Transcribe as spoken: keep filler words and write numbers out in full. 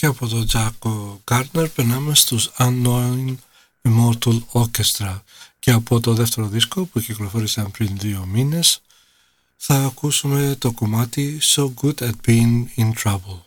Και από τον Τζάκο Γκάρνερ περνάμε στους Unknown Immortal Orchestra και από το δεύτερο δίσκο που κυκλοφόρησαν πριν δύο μήνες θα ακούσουμε το κομμάτι So Good at Being in Trouble.